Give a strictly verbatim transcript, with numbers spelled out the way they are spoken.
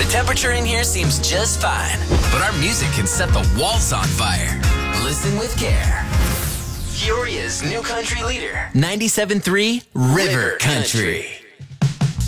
temperature in here seems just fine, but our music can set the walls on fire. Listen with care. Peoria's new country leader, ninety-seven point three River Country.